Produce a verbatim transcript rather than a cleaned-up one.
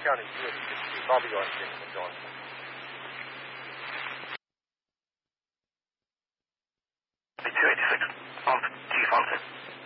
这样的一个一个挺高的一个完全的状态。 two eighty-six, on to G Fountain.